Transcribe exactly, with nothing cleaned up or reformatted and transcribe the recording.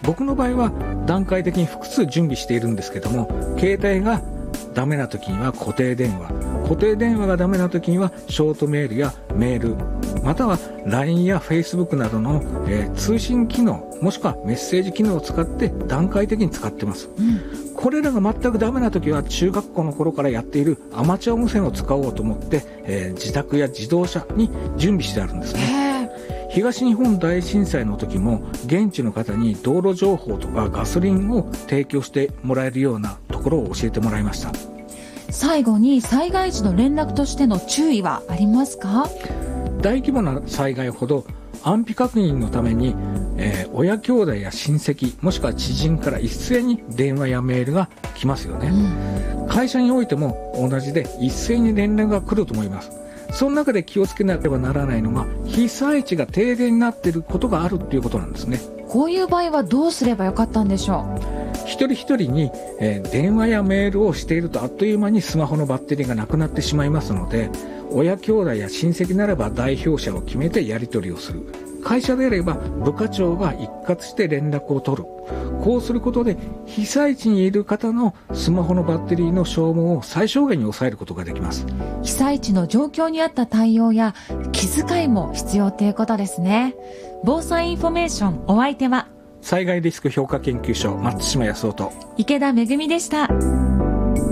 僕の場合は段階的に複数準備しているんですけども、携帯がダメな時には固定電話、固定電話がダメな時にはショートメールやメール、または ライン や Facebook などの、えー、通信機能、もしくはメッセージ機能を使って段階的に使ってます、うん、これらが全くダメな時は中学校の頃からやっているアマチュア無線を使おうと思って、えー、自宅や自動車に準備してあるんですね。東日本大震災の時も現地の方に道路情報とかガソリンを提供してもらえるようなところを教えてもらいました。 最後に災害時の連絡としての注意はありますか？ 大規模な災害ほど安否確認のために、えー、親兄弟や親戚もしくは知人から一斉に電話やメールが来ますよね、うん、会社においても同じで一斉に連絡が来ると思います。その中で気をつけなければならないのが、被災地が停電になっていることがあるということなんですね。 こういう場合はどうすればよかったんでしょう。一人一人に、えー、電話やメールをしているとあっという間にスマホのバッテリーがなくなってしまいますので、親兄弟や親戚ならば代表者を決めてやり取りをする。会社であれば部課長が一括して連絡を取る。こうすることで被災地にいる方のスマホのバッテリーの消耗を最小限に抑えることができます。 被災地の状況に合った対応や気遣いも必要ということですね。防災インフォメーション、お相手は災害リスク評価研究所松島康夫と池田めぐみでした。